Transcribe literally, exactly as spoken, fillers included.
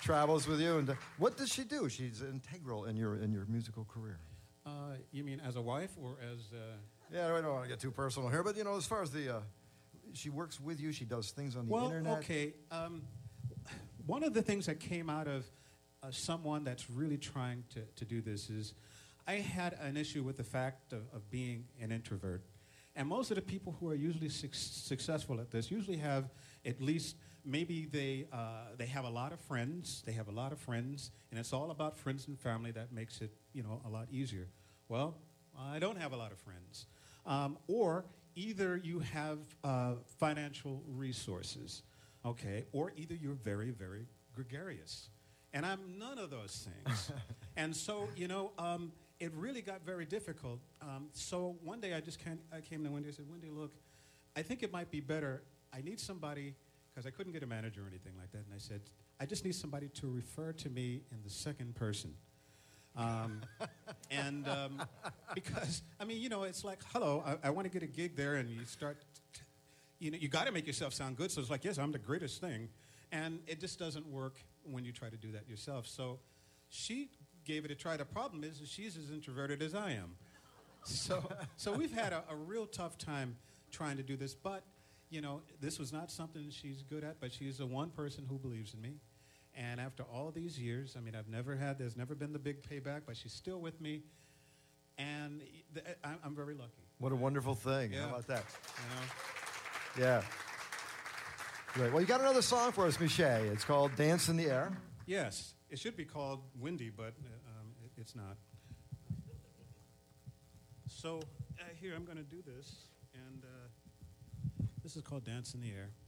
travels with you. And uh, what does she do? She's integral in your in your musical career. Uh, you mean as a wife or as? Uh... Yeah, I don't want to get too personal here, but you know, as far as the, uh, she works with you. She does things on the well, internet. Well, okay. Um, one of the things that came out of uh, someone that's really trying to, to do this is, I had an issue with the fact of, of being an introvert. And most of the people who are usually su- successful at this usually have at least, maybe they, uh, they have a lot of friends, they have a lot of friends, and it's all about friends and family that makes it, you know, a lot easier. Well, I don't have a lot of friends. Um, or either you have uh, financial resources, okay, or either you're very, very gregarious. And I'm none of those things. And so, you know, um, it really got very difficult. Um, so one day I just came, I came to Wendy and said, Wendy, look, I think it might be better. I need somebody, because I couldn't get a manager or anything like that. And I said, I just need somebody to refer to me in the second person. Um, and um, because, I mean, you know, it's like, hello, I, I want to get a gig there. And you start, t- you know, you got to make yourself sound good. So it's like, yes, I'm the greatest thing. And it just doesn't work when you try to do that yourself. So she gave it a try. The problem is that she's as introverted as I am. So so we've had a, a real tough time trying to do this. But, you know, this was not something she's good at, but she's the one person who believes in me. And after all these years, I mean, I've never had, there's never been the big payback, but she's still with me. And th- I, I'm very lucky. What a wonderful thing. Yeah. How about that? You know? Yeah. Great. Well, you got another song for us, Miché. It's called Dance in the Air. Yes. It should be called Windy, but um, it, it's not. So uh, here, I'm going to do this. And uh, this is called Dance in the Air.